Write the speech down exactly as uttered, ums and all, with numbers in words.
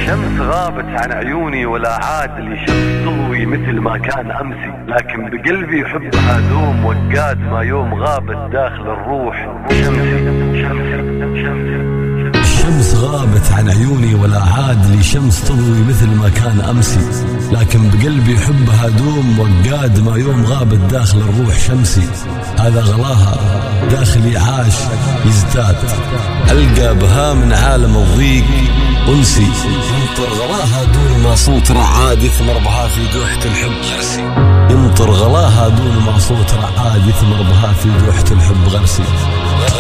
الشمس غابت عن عيوني ولا عاد لي شمس تضوي مثل ما كان أمسي، لكن بقلبي حبها دوم وقاد ما يوم غابت داخل الروح شمسي شمسي شمسي. الشمس غابت عن عيوني ولا عاد لي شمس تضوي مثل ما كان أمسي، لكن بقلبي حبها دوم وقاد ما يوم غابت داخل الروح شمسي. هذا غلاها داخلي عاش يزداد، ألقى بها من عالم الضيق أنسي. يمطر غلاها دون ما صوت رعاد يثمر بها في دوحة الحب غرسي. يمطر غلاها دون ما صوت رعاد يثمر بها في دوحة الحب غرسي.